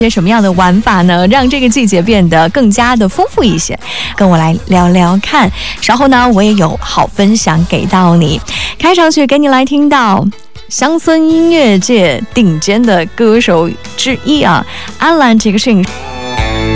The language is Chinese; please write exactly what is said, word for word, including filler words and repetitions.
些什么样的玩法呢，让这个季节变得更加的丰富一些？跟我来聊聊看。稍后呢，我也有好分享给到你。开场曲给你来听到乡村音乐界顶尖的歌手之一啊，安兰杰克逊。